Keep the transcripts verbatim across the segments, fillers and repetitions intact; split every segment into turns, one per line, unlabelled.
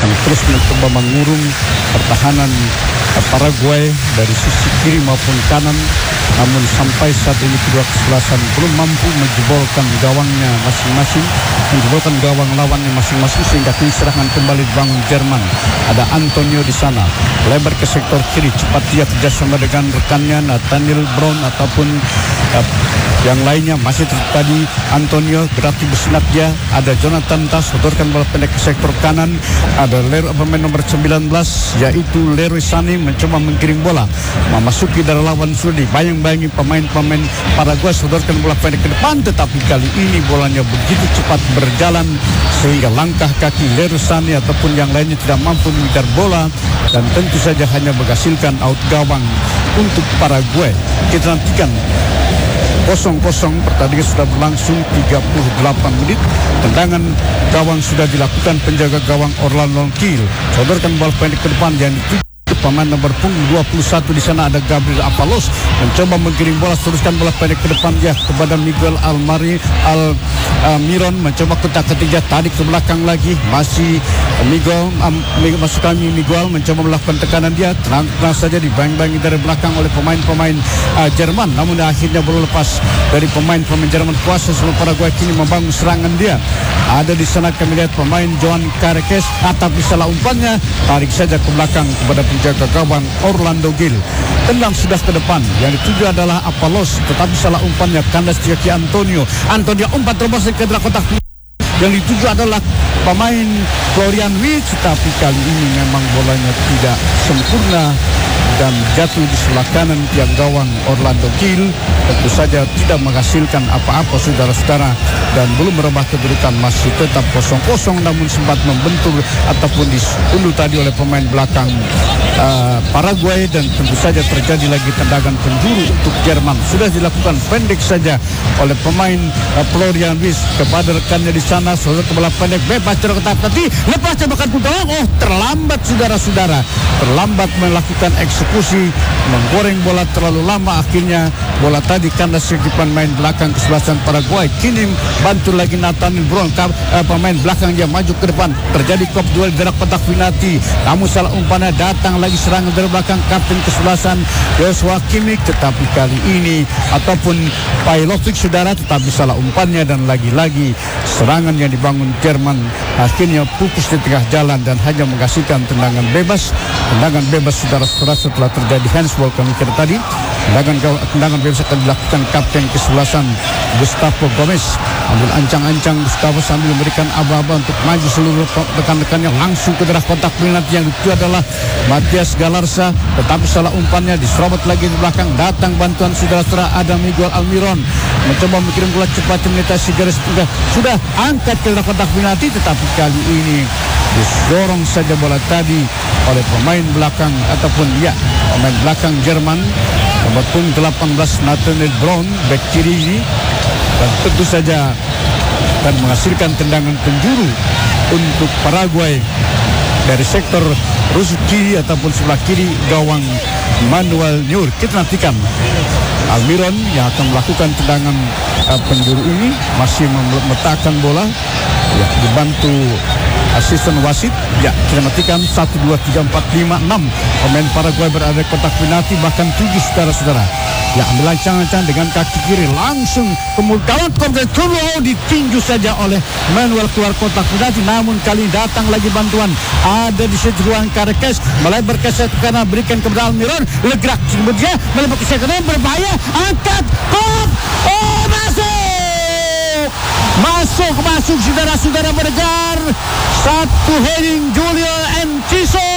yang terus mencoba mengurung pertahanan Paraguay dari sisi kiri maupun kanan, namun sampai saat ini kedua kesebelasan belum mampu menjebolkan gawangnya masing-masing, menjebolkan gawang lawannya masing-masing, sehingga kini serangan kembali dibangun Jerman. Ada Antonio di sana, lebar ke sektor kiri, cepat dia kerjasama dengan rekannya Nathaniel Brown ataupun uh, yang lainnya. Masih tadi Antonio berarti bersilat dia. Ada Jonathan Tas, sodorkan bola pendek ke sektor kanan. Ada Leroy, pemain nomor sembilan belas, yaitu Leroy Sané, mencoba menggiring bola memasuki dari lawan. Sudah dibayang-bayangi pemain-pemain Paraguay, sodorkan bola pendek ke depan, tetapi kali ini bolanya begitu cepat berjalan sehingga langkah kaki Leroy Sané ataupun yang lainnya tidak mampu mengejar bola, dan tentu saja hanya menghasilkan out gawang untuk Paraguay. Kita nantikan kosong-kosong, pertandingan sudah berlangsung tiga puluh delapan menit. Tendangan gawang sudah dilakukan penjaga gawang Orlando Gil. Sodorkan bola pendek ke depan yang dituju pemain nomor punggung dua puluh satu. Di sana ada Gabriel Avalos, mencoba menggiring bola, teruskan bola pendek ke depan dia kepada Miguel Almari Al uh, Miron, mencoba kotak ketiga, tarik ke belakang lagi, masih uh, Miguel um, masuk kami Miguel mencoba melakukan tekanan dia, tenang-tenang saja dibayang-bayangi dari belakang oleh pemain-pemain uh, Jerman, namun akhirnya bola lepas dari pemain-pemain Jerman. Kuasa sebelum Paraguay kini membangun serangan dia. Ada di sana kami lihat pemain Joan Careques, tapi salah umpannya, tarik saja ke belakang kepada penjaga gawang Orlando Gil. Tendang sudah ke depan, yang dituju adalah Avalos, tetapi salah umpannya kandas kaki Antonio. Antonio umpan terobos ke dalam kotak. Yang dituju adalah pemain Florian Wirtz, tapi kali ini memang bolanya tidak sempurna dan jatuh di sebelah kanan tiang gawang Orlando Gil. Tentu saja tidak menghasilkan apa-apa saudara-saudara, dan belum merubah kedudukan, masih tetap kosong-kosong, namun sempat membentur ataupun diunduh tadi oleh pemain belakang uh, Paraguay, dan tentu saja terjadi lagi tendangan penjuru untuk Jerman. Sudah dilakukan pendek saja oleh pemain uh, Florian Wirtz kepada rekannya di sana. Saudara bola pendek bebas terketat tadi, lepas tembakan gawang. Oh, terlambat saudara-saudara, terlambat melakukan eksekusi, menggoreng bola terlalu lama. Akhirnya bola tadi kandas kaki pemain belakang kesebelasan Paraguay. Kini bantu lagi Nathaniel Brown, uh, pemain belakang yang maju ke depan. Terjadi kop duel jarak kotak penalti, namun salah umpannya datang lagi serangan dari belakang kapten kesebelasan Joshua Kimmich, tetapi kali ini ataupun Pajlovic saudara, tetapi salah umpannya, dan lagi-lagi serangan yang dibangun Jerman akhirnya pupus di tengah jalan dan hanya menghasilkan tendangan bebas. Tendangan bebas saudara-saudara setelah terjadi handsball kami kira tadi. Tendangan, tendangan bebas akan dilakukan kapten kesebelasan Gustavo Gomez. Ambil ancang-ancang Gustavo sambil memberikan aba-aba untuk maju seluruh rekan-rekannya langsung ke daerah kotak penalti. Yang itu adalah Matias Galarza, tetapi salah umpannya diserobot lagi di belakang. Datang bantuan saudara-saudara, ada Miguel Almiron mencoba mengirim bola cepat melintasi garis tengah, sudah angkat ke daerah kotak penalti, tetapi kali ini didorong saja bola tadi oleh pemain belakang ataupun ya pemain belakang Jerman nomor punggung delapan belas Nathaniel Brown, bek kiri ini, dan tentu saja akan menghasilkan tendangan penjuru untuk Paraguay dari sektor rusuk kiri ataupun sebelah kiri gawang Manuel Neuer. Kita nantikan Almiron yang akan melakukan tendangan uh, penjuru ini, masih meletakkan bola ya, dibantu asisten wasit. Ya, kita nantikan satu, dua, tiga, empat, lima, enam pemain Paraguay berada di kotak penalti, bahkan tujuh saudara-saudara. Ya, ambil ancang-ancang dengan kaki kiri langsung kemudian kompleks oh, ditinju saja oleh Manuel keluar kotak penalti, namun kali datang lagi bantuan. Ada di situ ruang Careques melebar ke sayap kanan, berikan kepada Almiron, legrak kemudian melebar ke sayap kanan, berbahaya, angkat kop, oh masuk masuk masuk saudara-saudara, mengejar satu heading Julio Enciso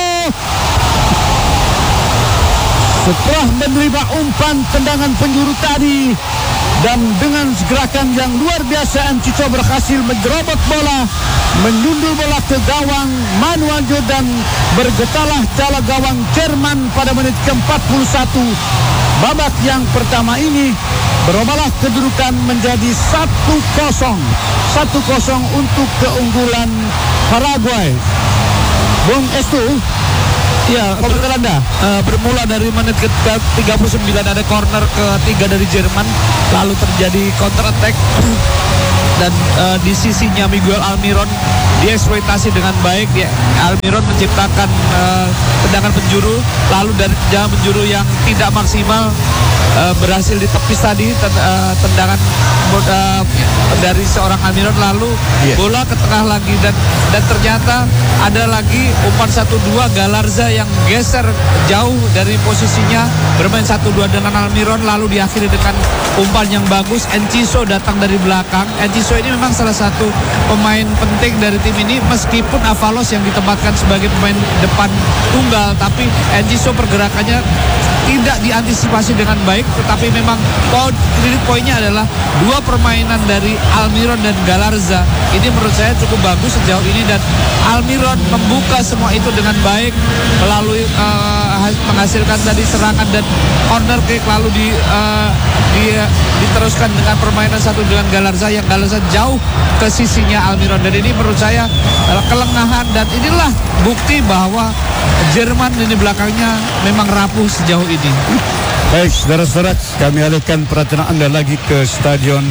setelah menerima umpan tendangan penjuru tadi, dan dengan gerakan yang luar biasa Enciso berhasil menjerobot bola, menyundul bola ke gawang Manuel Neuer, dan bergetalah jala gawang Jerman pada menit ke empat puluh satu. Babak yang pertama ini berubahlah kedudukan menjadi satu kosong. satu kosong untuk keunggulan Paraguay. Bung Estu,
ya,
komentar Anda.
Uh, bermula dari menit ke tiga puluh sembilan ada corner ketiga dari Jerman, lalu terjadi counter attack dan uh, di sisinya Miguel Almiron dieksploitasi dengan baik. Di Almiron menciptakan uh, tendangan penjuru, lalu dari tendangan penjuru yang tidak maksimal uh, berhasil ditepis tadi ten, uh, tendangan uh, dari seorang Almiron, lalu yeah. bola ke tengah lagi dan dan ternyata ada lagi umpan satu dua Galarza yang geser jauh dari posisinya bermain satu dua dengan Almiron, lalu diakhiri dengan umpan yang bagus. Enciso datang dari belakang. Enciso ini memang salah satu pemain penting dari tim ini, meskipun Avalos yang ditempatkan sebagai pemain depan tunggal, tapi Enciso pergerakannya tidak diantisipasi dengan baik, tetapi memang kredit poinnya adalah dua permainan dari Almiron dan Galarza. Ini menurut saya cukup bagus sejauh ini, dan Almiron membuka semua itu dengan baik melalui uh, menghasilkan tadi serangan dan corner kick, lalu di, uh, di diteruskan dengan permainan satu dengan Galarza yang Galarza jauh ke sisinya Almiron, dan ini menurut saya adalah kelengahan, dan inilah bukti bahwa Jerman ini belakangnya memang rapuh sejauh ini.
Baik, saudara-saudara, kami alihkan perhatian Anda lagi ke stadion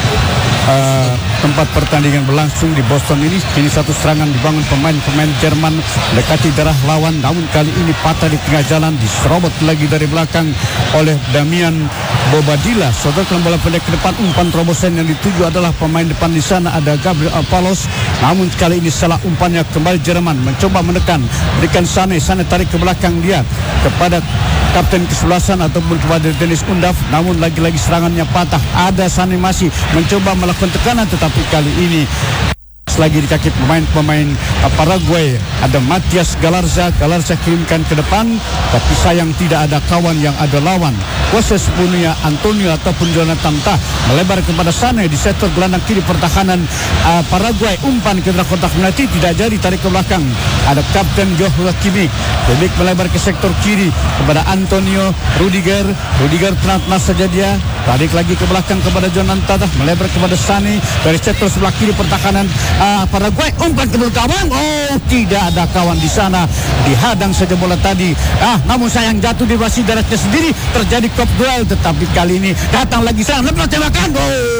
uh, tempat pertandingan berlangsung di Boston ini. Kini satu serangan dibangun pemain-pemain Jerman dekati darah lawan, namun kali ini patah di tengah jalan, diserobot lagi dari belakang oleh Damian Bobadilla. Saudara, bola pendek ke depan, umpan terobosan yang dituju adalah pemain depan di sana ada Gabriel Avalos, namun kali ini salah umpannya. Kembali Jerman mencoba menekan, berikan Sane, Sane tarik ke belakang dia kepada kapten kesebelasan ataupun kepada Dennis Undav, namun lagi-lagi serangannya patah. Ada Sane masih mencoba melakukan tekanan, tetapi kali ini lagi di kaki pemain-pemain Paraguay ada Matias Galarza. Galarza kirimkan ke depan, tapi sayang tidak ada kawan yang ada lawan. Kuasa sepenuhnya Antonio ataupun Jonathan Tah melebar kepada Sane di sektor gelandang kiri pertahanan uh, Paraguay. Umpan ke dalam kotak penalti tidak jadi, tarik ke belakang. Ada kapten Joshua Kimmich. Kimmich melebar ke sektor kiri kepada Antonio Rudiger. Rudiger tenang-tenang saja dia, tarik lagi ke belakang kepada Jonathan Tah, melebar kepada Sane dari sektor sebelah kiri pertahanan uh, Paraguay. Umpan ke belakang, oh tidak ada kawan di sana, dihadang saja bola tadi. Ah, namun sayang jatuh di basi daratnya sendiri, terjadi top duel, tetapi kali ini datang lagi serangan, lepas tembakan,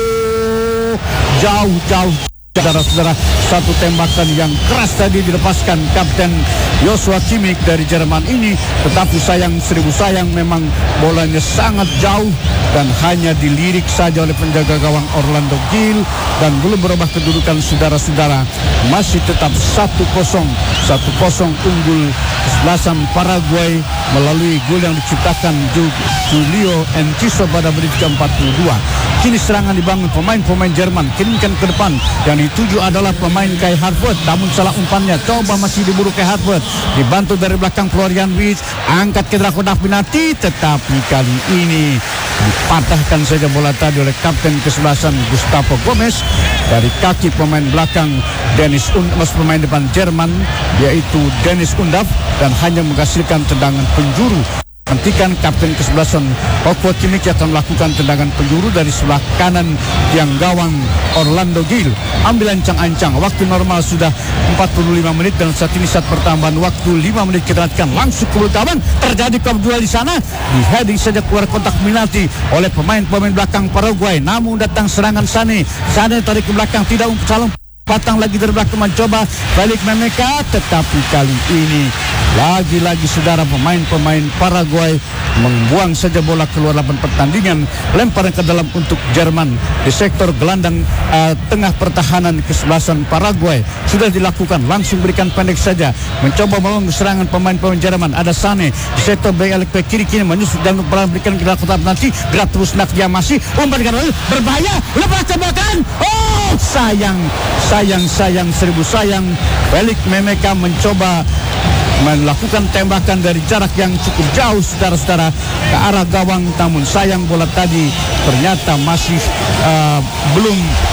oh jauh-jauh. Saudara-saudara, satu tembakan yang keras tadi dilepaskan kapten Joshua Kimmich dari Jerman ini, tetapi sayang seribu sayang memang bolanya sangat jauh dan hanya dilirik saja oleh penjaga gawang Orlando Gil, dan belum berubah kedudukan. Saudara-saudara, masih tetap satu kosong satu kosong unggul kesebelasan Paraguay melalui gol yang diciptakan Julio Enciso pada menit ke empat puluh dua. Kini serangan dibangun pemain-pemain Jerman, kirimkan ke depan, yang dituju adalah pemain Kai Havertz, namun salah umpannya. Coba masih diburu Kai Havertz, dibantu dari belakang Florian Wirtz, angkat ke dalam kotak penalti, tetapi kali ini dipatahkan saja bola tadi oleh kapten kesebelasan Gustavo Gomez dari kaki pemain belakang Dennis Undav, pemain depan Jerman yaitu Dennis Undav, dan hanya menghasilkan tendangan penjuru. Hentikan kapten kesebelasan Joshua Kimmich akan melakukan tendangan penjuru dari sebelah kanan tiang gawang Orlando Gil. Ambil ancang-ancang, waktu normal sudah empat puluh lima menit, dan saat ini saat pertambahan waktu lima menit kita lihatkan langsung ke belakang. Terjadi top duel di sana, di heading saja keluar kotak penalti oleh pemain-pemain belakang Paraguay. Namun datang serangan Sane, Sane tarik ke belakang, tidak salah, patang lagi dari belakang mencoba balik Memeka, tetapi kali ini lagi-lagi saudara pemain-pemain Paraguay membuang saja bola keluar lapangan pertandingan. Lemparan ke dalam untuk Jerman di sektor gelandang uh, tengah pertahanan kesebelasan Paraguay sudah dilakukan, langsung berikan pendek saja, mencoba membangun serangan pemain-pemain Jerman. Ada Sane di sektor balik ke kiri, kini menyusul dan berikan ke dalam kotak penalti, gerak terus nak dia masih umpan ke dalam, berbahaya, lepas tembakan, oh sayang sayang sayang seribu sayang. Balik Memeka mencoba melakukan tembakan dari jarak yang cukup jauh, saudara-saudara, ke arah gawang, namun sayang bola tadi ternyata masih uh, belum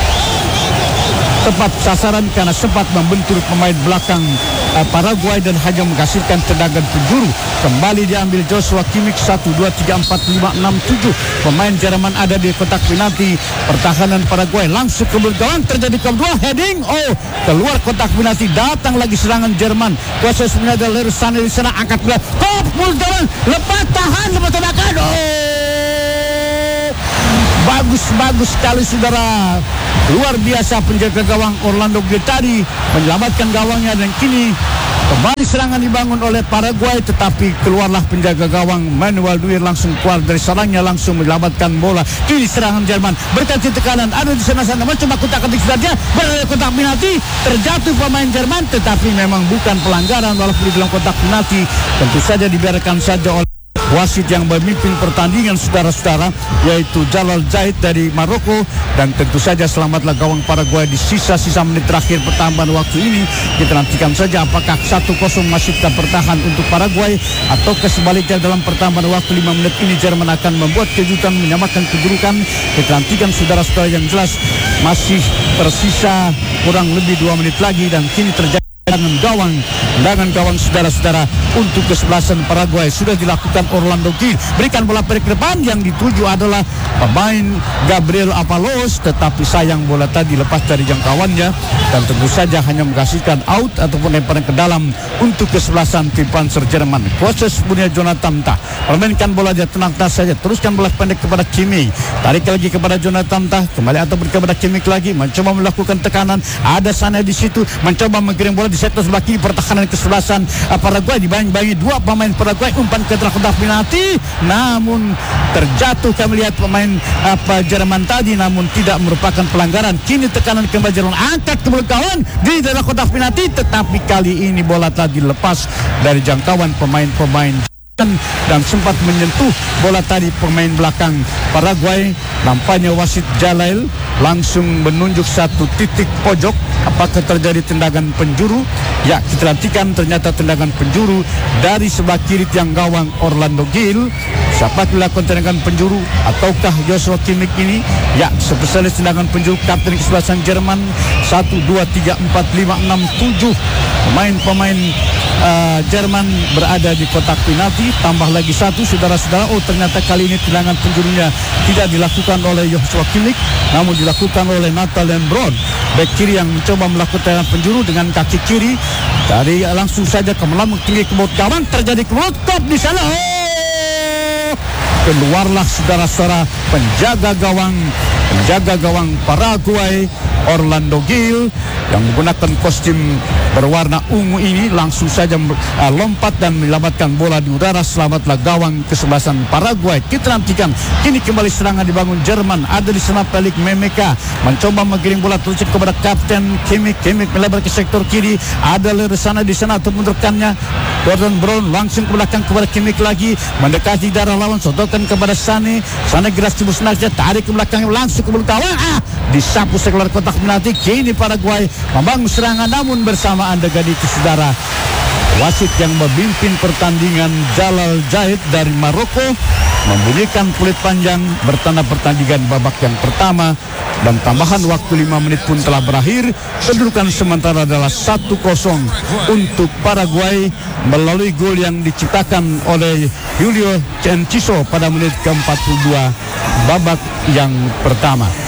tepat sasaran karena sempat membentur pemain belakang uh, Paraguay dan hanya menghasilkan tendangan penjuru. Kembali diambil Joshua Kimmich. Satu, dua, tiga, empat, lima, enam, tujuh pemain Jerman ada di kotak penalti pertahanan Paraguay. Langsung ke gawang, terjadi kedua heading, oh keluar kotak penalti. Datang lagi serangan Jerman, kuasa sebenarnya adalah Leroy Sané di sana, angkat bola, top gawang, lepas tahan, lepas tembakan, oh bagus-bagus sekali saudara. Luar biasa penjaga gawang Orlando Gil tadi menyelamatkan gawangnya, dan kini kembali serangan dibangun oleh Paraguay, tetapi keluarlah penjaga gawang Manuel Neuer langsung keluar dari sarangnya, langsung menyelamatkan bola. Kini serangan Jerman berkali tekanan ada di sana-sana, mencoba kotak-atik sebenarnya, berada di kotak penalti, terjatuh pemain Jerman, tetapi memang bukan pelanggaran walaupun di dalam kotak penalti. Tentu saja dibiarkan saja oleh wasit yang memimpin pertandingan, saudara-saudara, yaitu Jalal Zahid dari Maroko. Dan tentu saja selamatlah gawang Paraguay di sisa-sisa menit terakhir pertambahan waktu ini. Kita nantikan saja apakah satu kosong masih tetap bertahan untuk Paraguay, atau sebaliknya dalam pertambahan waktu lima menit ini Jerman akan membuat kejutan menyamakan kedudukan. Kita nantikan, saudara-saudara, yang jelas masih tersisa kurang lebih dua menit lagi, dan kini terjadi dengan gawang, dengan gawang saudara-saudara untuk kesebelasan Paraguay sudah dilakukan Orlando Gil. Berikan bola pendek ke depan, yang dituju adalah pemain Gabriel Avalos, tetapi sayang bola tadi lepas dari jangkauannya, dan tentu saja hanya menghasilkan out ataupun lemparan ke dalam untuk kesebelasan tim Panzer Jerman. Proses punya Jonathan Tah, permainkan bola dia tenang tas saja, teruskan bola pendek kepada Kimmich, tarik lagi kepada Jonathan Tah, kembali atau kepada Kimmich lagi, mencoba melakukan tekanan, ada sana di situ, mencoba menggiring bola di sektor sebelah kiri, pertahanan kesebelasan uh, Paraguay dibayang-bayangi dua pemain Paraguay, umpan ke dalam kotak penalti, namun terjatuh. Kami lihat pemain apa uh, Jerman tadi, namun tidak merupakan pelanggaran. Kini tekanan kembali Jerman, angkat ke kawan di dalam kotak penalti, tetapi kali ini bola tadi lepas dari jangkauan pemain-pemain dan sempat menyentuh bola tadi pemain belakang Paraguay. Nampaknya wasit Jalal langsung menunjuk satu titik pojok. Apakah terjadi tendangan penjuru? Ya, kita nantikan, ternyata tendangan penjuru dari sebelah kiri tiang gawang Orlando Gil. Siapa dilakukan tendangan penjuru? Ataukah Joshua Kimmich ini? Ya, spesialis tendangan penjuru kapten kesebelasan Jerman. Satu, dua, tiga, empat, lima, enam, tujuh pemain-pemain uh, Jerman berada di kotak penalti. Tambah lagi satu, saudara-saudara. Oh, ternyata kali ini tendangan penjurunya tidak dilakukan oleh Joshua Kimmich, namun dilakukan oleh Nathan Brown, bek kiri yang mencoba melakukan tendangan penjuru dengan kaki kiri. Dari langsung saja ke melambung tinggi ke bawah gawang, terjadi kelotok di sana. Oh! Keluarlah, saudara-saudara, penjaga gawang penjaga gawang Paraguay Orlando Gil yang menggunakan kostum berwarna ungu ini, langsung saja uh, lompat dan menyelamatkan bola di udara. Selamatlah gawang kesebelasan Paraguay. Kita nantikan, kini kembali serangan dibangun Jerman. Ada di sana Pelik Memeka mencoba menggiring bola terus kepada kapten Kimmich. Kimmich melebar ke sektor kiri, ada di sana di sana untuk menerkannya. Gordon Brown langsung ke belakang kepada Kimmich lagi, mendekati darah lawan, sodorkan kepada Sane. Sane geras cibus sengaja, tarik ke belakang, langsung ke belakang. Ah, disapu sekeluar kotak penalti. Kini Paraguay membangun serangan, namun bersamaan dengan itu, saudara, wasit yang memimpin pertandingan Jalal Zahid dari Maroko membunyikan peluit panjang bertanda pertandingan babak yang pertama, dan tambahan waktu lima menit pun telah berakhir. Kedudukan sementara adalah satu kosong untuk Paraguay melalui gol yang diciptakan oleh Julio Enciso pada menit ke empat puluh dua babak yang pertama.